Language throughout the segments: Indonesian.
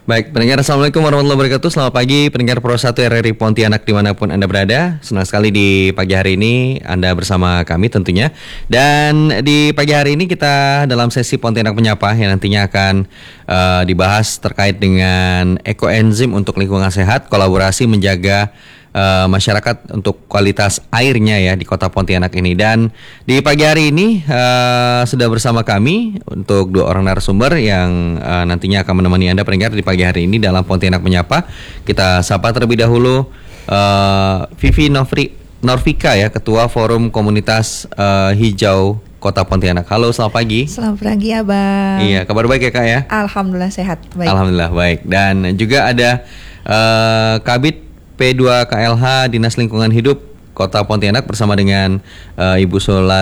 Baik, pendengar, Assalamualaikum warahmatullahi wabarakatuh. Selamat pagi, pendengar Pro 1 RRI Pontianak dimanapun Anda berada. Senang sekali di pagi hari ini Anda bersama kami tentunya. Dan di pagi hari ini kita dalam sesi Pontianak Menyapa yang nantinya akan dibahas terkait dengan ekoenzim untuk lingkungan sehat, kolaborasi menjaga masyarakat untuk kualitas airnya ya di Kota Pontianak ini. Dan di pagi hari ini sudah bersama kami untuk dua orang narasumber yang nantinya akan menemani Anda pendengar di pagi hari ini dalam Pontianak Menyapa. Kita sapa terlebih dahulu Vivi Norvika ya, Ketua Forum Komunitas Hijau Kota Pontianak. Halo, selamat pagi. Selamat pagi, Abang. Iya, kabar baik ya Kak ya? Alhamdulillah sehat. Baik. Alhamdulillah baik. Dan juga ada Kabid P2 KLH Dinas Lingkungan Hidup Kota Pontianak bersama dengan Ibu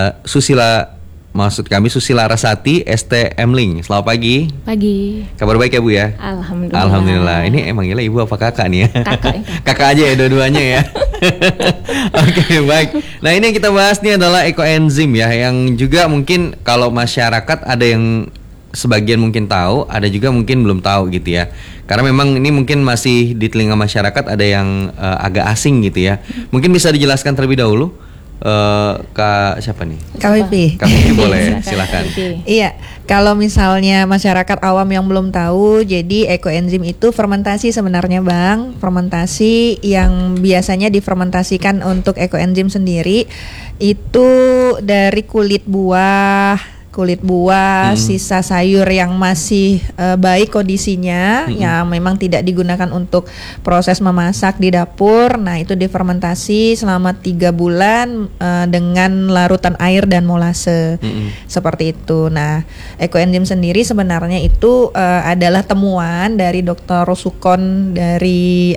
Susila Rasati ST Emling. Selamat pagi. Pagi. Kabar baik ya Bu ya? Alhamdulillah. Alhamdulillah. Ini emang gila Ibu apa kakak nih ya? Kakak. Kakak aja ya dua-duanya ya. Oke, baik. Nah, ini yang kita bahas nih adalah ekoenzim ya, yang juga mungkin kalau masyarakat ada yang sebagian mungkin tahu, ada juga mungkin belum tahu gitu ya. Karena memang ini mungkin masih di telinga masyarakat ada yang agak asing gitu ya. Mungkin bisa dijelaskan terlebih dahulu, Kak siapa nih? KWP. KWP boleh, silakan. Iya, kalau misalnya masyarakat awam yang belum tahu, jadi ekoenzim itu fermentasi sebenarnya, Bang. Fermentasi yang biasanya difermentasikan untuk ekoenzim sendiri itu dari kulit buah, sisa sayur yang masih baik kondisinya, yang memang tidak digunakan untuk proses memasak di dapur. Nah, itu difermentasi selama 3 bulan dengan larutan air dan molase. Seperti itu. Nah, ekoenzim sendiri sebenarnya itu adalah temuan dari Dr. Sukon dari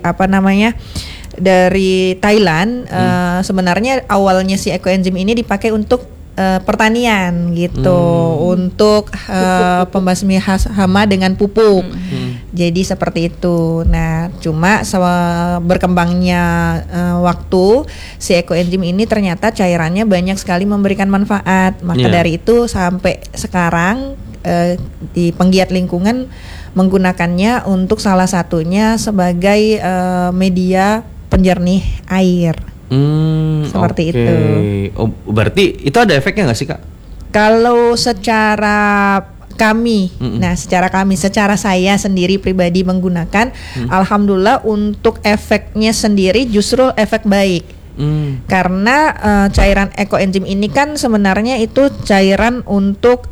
dari Thailand. Sebenarnya awalnya si ekoenzim ini dipakai untuk pertanian gitu, untuk pembasmi hama dengan pupuk. Jadi seperti itu. Nah, cuma berkembangnya waktu, si ekoenzim ini ternyata cairannya banyak sekali memberikan manfaat. Maka dari itu sampai sekarang di penggiat lingkungan menggunakannya untuk salah satunya sebagai media penjernih air. Seperti itu. Oh, berarti itu ada efeknya nggak sih Kak? Kalau secara kami, secara saya sendiri pribadi menggunakan, alhamdulillah untuk efeknya sendiri justru efek baik. Karena cairan ekoenzim ini kan sebenarnya itu cairan untuk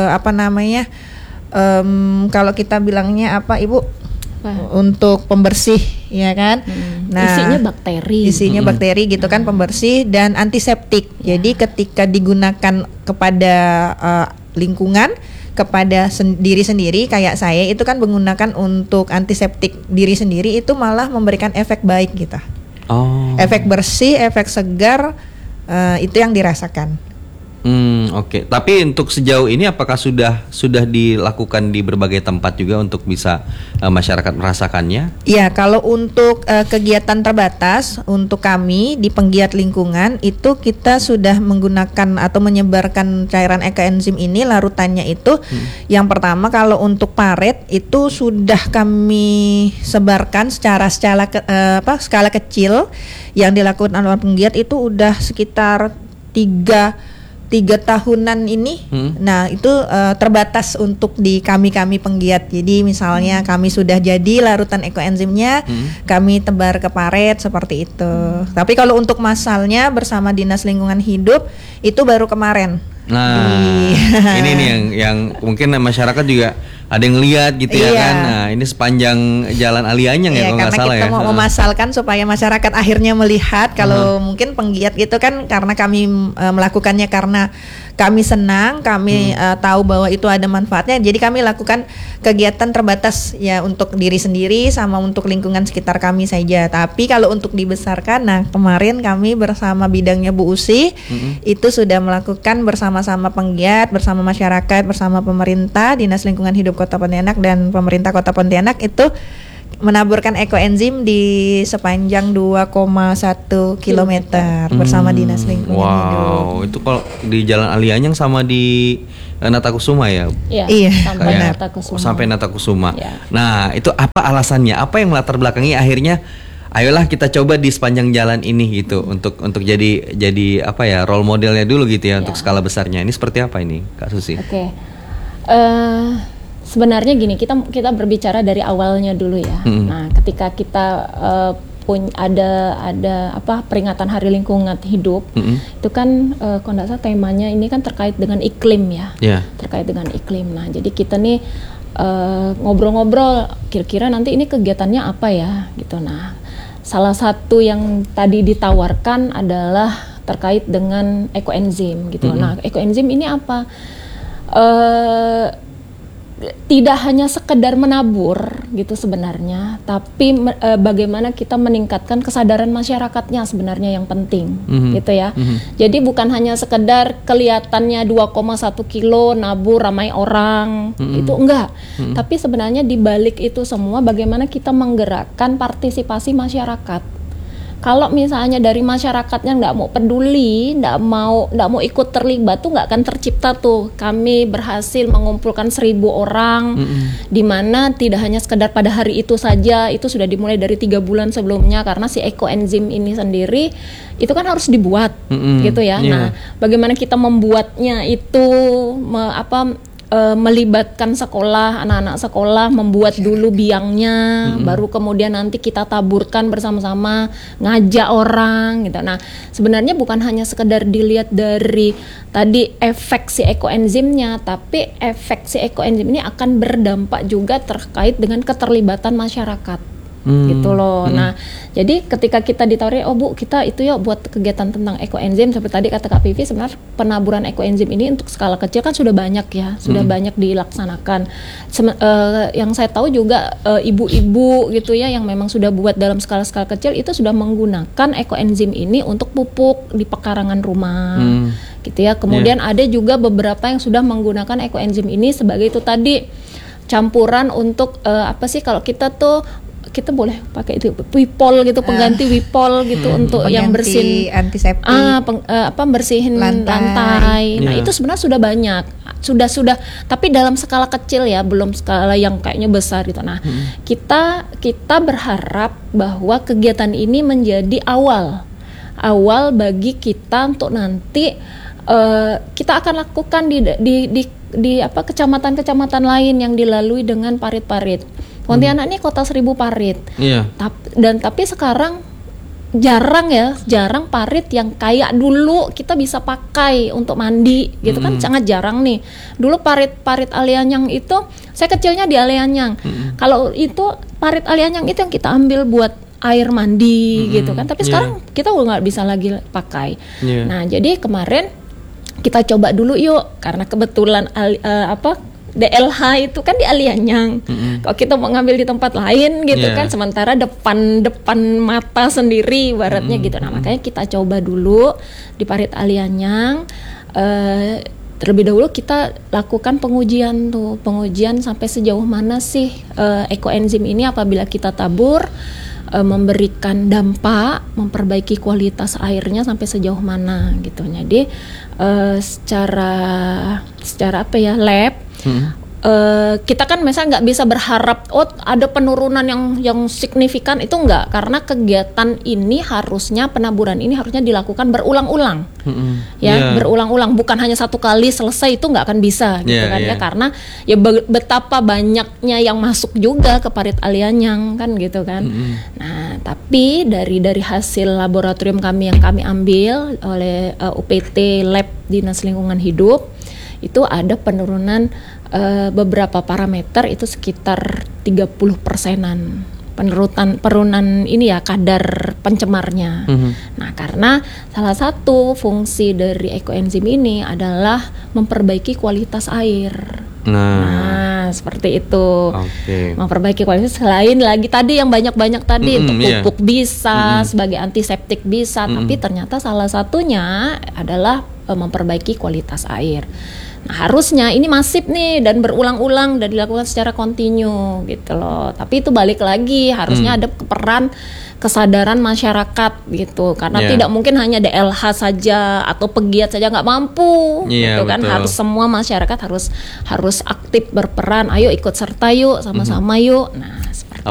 kalau kita bilangnya apa, Ibu? Untuk pembersih, ya kan? Nah, isinya bakteri gitu kan, pembersih dan antiseptik. Jadi ketika digunakan kepada lingkungan, kepada diri sendiri, kayak saya itu kan menggunakan untuk antiseptik diri sendiri, itu malah memberikan efek baik gitu. Efek bersih, efek segar, itu yang dirasakan. Oke. Tapi untuk sejauh ini apakah sudah dilakukan di berbagai tempat juga untuk bisa masyarakat merasakannya? Iya, kalau untuk kegiatan terbatas untuk kami di penggiat lingkungan itu kita sudah menggunakan atau menyebarkan cairan ekoenzim ini, larutannya itu. Yang pertama kalau untuk paret itu sudah kami sebarkan secara skala kecil, yang dilakukan oleh penggiat itu udah sekitar 3 tahunan ini. Nah, itu terbatas untuk di kami penggiat. Jadi misalnya kami sudah jadi larutan ekoenzimnya, kami tebar ke paret seperti itu. Tapi kalau untuk massalnya bersama Dinas Lingkungan Hidup itu baru kemarin. Nah, ini nih yang mungkin masyarakat juga ada yang lihat gitu ya kan. Nah, ini sepanjang Jalan Ali Anyang ya kalau nggak salah ya. Karena kita mau memasalkan supaya masyarakat akhirnya melihat. Kalau mungkin penggiat itu kan karena kami melakukannya karena kami senang, kami tahu bahwa itu ada manfaatnya. Jadi kami lakukan kegiatan terbatas ya untuk diri sendiri sama untuk lingkungan sekitar kami saja. Tapi kalau untuk dibesarkan, nah kemarin kami bersama bidangnya Bu Usi itu sudah melakukan bersama-sama penggiat, bersama masyarakat, bersama pemerintah, Dinas Lingkungan Hidup Kota Pontianak dan pemerintah Kota Pontianak itu menaburkan ekoenzim di sepanjang 2,1 kilometer bersama Dinas Lingkungan Hidup. Wow, itu kalau di Jalan Alianyang sama di Natakusuma ya? Iya, sampai Natakusuma. Ya. Nah, itu apa alasannya? Apa yang melatar belakangi akhirnya ayolah kita coba di sepanjang jalan ini gitu untuk jadi apa ya, role modelnya dulu gitu ya untuk skala besarnya. Ini seperti apa ini, Kak Susi? Oke. Sebenarnya gini, kita berbicara dari awalnya dulu ya. Nah, ketika kita ada peringatan Hari Lingkungan Hidup, itu kan kondasa temanya ini kan terkait dengan iklim ya. Terkait dengan iklim. Nah, jadi kita nih ngobrol-ngobrol kira-kira nanti ini kegiatannya apa ya gitu. Nah, salah satu yang tadi ditawarkan adalah terkait dengan ekoenzim gitu. Nah, ekoenzim ini apa? Tidak hanya sekedar menabur gitu sebenarnya, tapi bagaimana kita meningkatkan kesadaran masyarakatnya sebenarnya yang penting gitu ya. Jadi bukan hanya sekedar kelihatannya 2,1 kilo nabur ramai orang, itu enggak. Tapi sebenarnya di balik itu semua bagaimana kita menggerakkan partisipasi masyarakat. Kalau misalnya dari masyarakatnya nggak mau peduli, nggak mau ikut terlibat, tuh nggak akan tercipta tuh. Kami berhasil mengumpulkan 1.000 orang, di mana tidak hanya sekedar pada hari itu saja, itu sudah dimulai dari 3 bulan sebelumnya, karena si ekoenzim ini sendiri itu kan harus dibuat, gitu ya. Nah, bagaimana kita membuatnya itu melibatkan sekolah, anak-anak sekolah membuat dulu biangnya, baru kemudian nanti kita taburkan bersama-sama, ngajak orang gitu. Nah, sebenarnya bukan hanya sekedar dilihat dari tadi efek si ekoenzimnya, tapi efek si ekoenzim ini akan berdampak juga terkait dengan keterlibatan masyarakat. Gitu loh. Nah, jadi ketika kita ditawari, oh Bu, kita itu yuk buat kegiatan tentang ekoenzim, seperti tadi kata Kak Vivi, sebenarnya penaburan ekoenzim ini untuk skala kecil kan sudah banyak ya, sudah banyak dilaksanakan. Yang saya tahu juga ibu-ibu gitu ya, yang memang sudah buat dalam skala-skala kecil itu sudah menggunakan ekoenzim ini untuk pupuk di pekarangan rumah. Gitu ya. Kemudian ada juga beberapa yang sudah menggunakan ekoenzim ini sebagai itu tadi campuran untuk kalau kita boleh pakai itu Wipol gitu, pengganti Wipol gitu untuk yang bersihin antiseptik, bersihin lantai. Nah, itu sebenarnya sudah banyak, sudah tapi dalam skala kecil ya, belum skala yang kayaknya besar gitu. Nah, kita berharap bahwa kegiatan ini menjadi awal bagi kita untuk nanti kita akan lakukan di kecamatan-kecamatan lain yang dilalui dengan parit-parit. Pontianak ini kota 1.000 parit. Tapi sekarang jarang parit yang kayak dulu kita bisa pakai untuk mandi gitu kan, sangat jarang nih. Dulu parit Alianyang itu, saya kecilnya di Alianyang. Kalau itu parit Alianyang itu yang kita ambil buat air mandi gitu kan. Tapi sekarang kita udah nggak bisa lagi pakai. Nah, jadi kemarin kita coba dulu yuk, karena kebetulan DLH itu kan di Alianyang. Kalau kita mau ngambil di tempat lain gitu kan, sementara depan mata sendiri baratnya gitu. Nah, makanya kita coba dulu di parit Alianyang. Terlebih dahulu kita lakukan pengujian sampai sejauh mana sih ekoenzim ini apabila kita tabur memberikan dampak, memperbaiki kualitas airnya sampai sejauh mana gitu. Jadi secara lab kita kan misalnya nggak bisa berharap ada penurunan yang signifikan, itu enggak, karena kegiatan ini penaburan ini harusnya dilakukan berulang-ulang berulang-ulang, bukan hanya satu kali selesai, itu nggak akan bisa gitu kan ya, karena ya betapa banyaknya yang masuk juga ke parit Alianyang kan gitu kan. Nah, tapi dari hasil laboratorium kami yang kami ambil oleh UPT Lab Dinas Lingkungan Hidup, itu ada penurunan beberapa parameter, itu sekitar 30%-an penurunan ini ya, kadar pencemarnya. Nah, karena salah satu fungsi dari ekoenzim ini adalah memperbaiki kualitas air. Nah, seperti itu. Memperbaiki kualitas, selain lagi tadi yang banyak-banyak tadi, untuk pupuk bisa, sebagai antiseptik bisa, tapi ternyata salah satunya adalah memperbaiki kualitas air. Nah, harusnya ini masif nih dan berulang-ulang dan dilakukan secara kontinu gitu loh. Tapi itu balik lagi harusnya ada peran kesadaran masyarakat gitu, karena tidak mungkin hanya DLH saja atau pegiat saja nggak mampu gitu kan. Harus semua masyarakat harus aktif berperan. Ayo ikut serta yuk, sama-sama yuk. Nah